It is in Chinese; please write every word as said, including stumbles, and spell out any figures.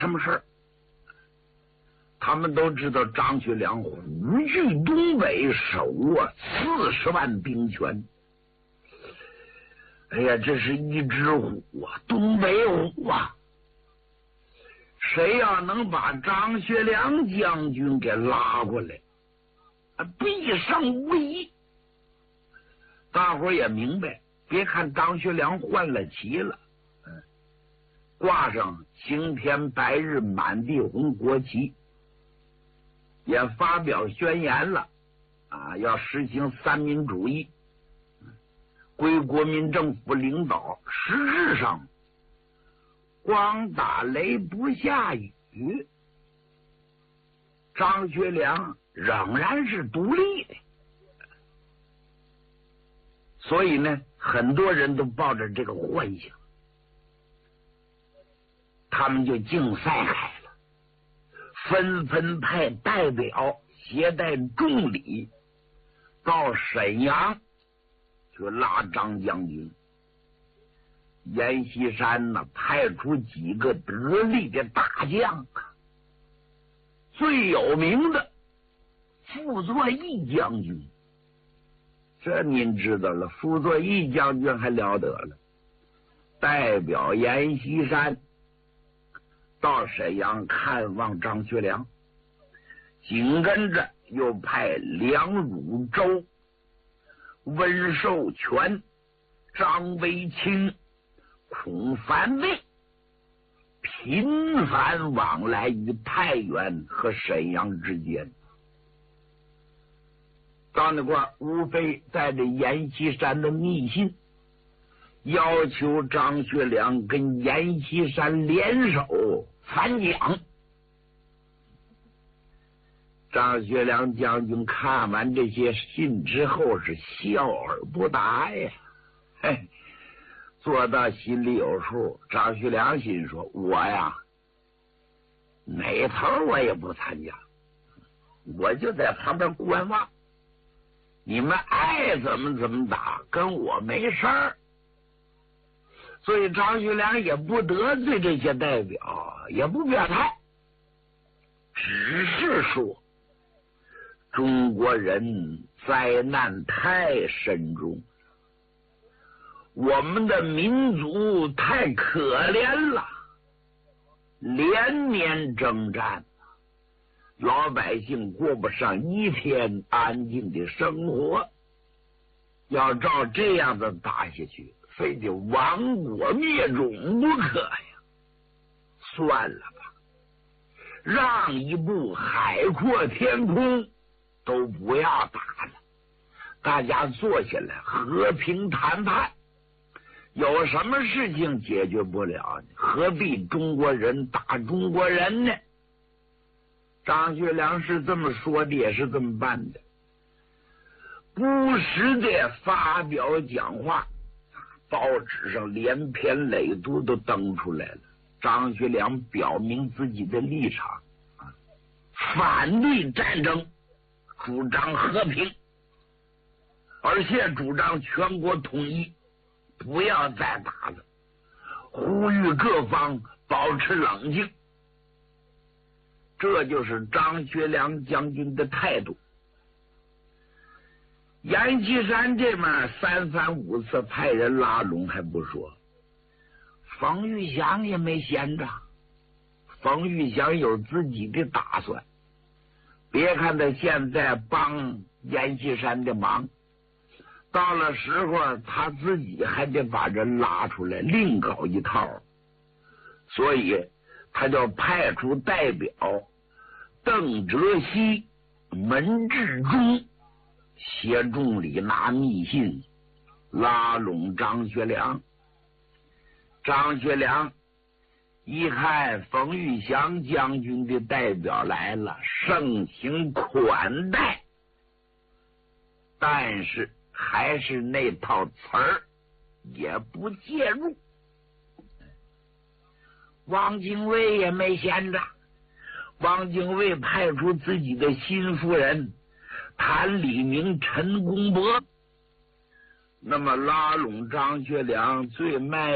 什么事儿？他们都知道张学良虎踞东北，手握四十万兵权。哎呀，这是一只虎啊，东北虎啊！谁要能把张学良将军给拉过来，必胜无疑。大伙儿也明白，别看张学良换了旗了，嗯，挂上青天白日满地红国旗，也发表宣言了啊，要实行三民主义，归国民政府领导。实质上光打雷不下雨，张学良仍然是独立的。所以呢，很多人都抱着这个幻想，他们就竞赛开了，纷纷派代表携带重礼到沈阳去拉张将军。阎锡山呢，派出几个得力的大将，最有名的傅作义将军。这您知道了，傅作义将军还了得了，代表阎锡山到沈阳看望张学良，紧跟着又派梁汝州、温寿全、张维清、孔繁卫频繁往来于太原和沈阳之间。到那块儿，无非带着阎锡山的密信，要求张学良跟阎锡山联手反蒋。张学良将军看完这些信之后是笑而不答呀，嘿，做到心里有数。张学良心说：“我呀，哪头我也不参加，我就在旁边观望。你们爱怎么怎么打，跟我没事儿。”所以张学良也不得罪这些代表，也不表态，只是说中国人灾难太深重，我们的民族太可怜了，连年征战，老百姓过不上一天安静的生活，要照这样的打下去，非得亡国灭种不可呀！算了吧，让一步海阔天空都不要打了，大家坐下来和平谈判。有什么事情解决不了呢？何必中国人打中国人呢？张学良是这么说的，也是这么办的，不时的发表讲话，报纸上连篇累牍都登出来了。张学良表明自己的立场，反对战争，主张和平，而且主张全国统一，不要再打了，呼吁各方保持冷静。这就是张学良将军的态度。阎锡山这面三番五次派人拉拢还不说，冯玉祥也没闲着。冯玉祥有自己的打算，别看他现在帮阎锡山的忙，到了时候他自己还得把人拉出来另搞一套，所以他就派出代表邓哲熙、门志忠写重礼拿密信，拉拢张学良。张学良一看冯玉祥将军的代表来了，盛情款待，但是还是那套词儿，也不介入。汪精卫也没闲着，汪精卫派出自己的心腹人谭李明、陈公博，那么拉拢张学良最卖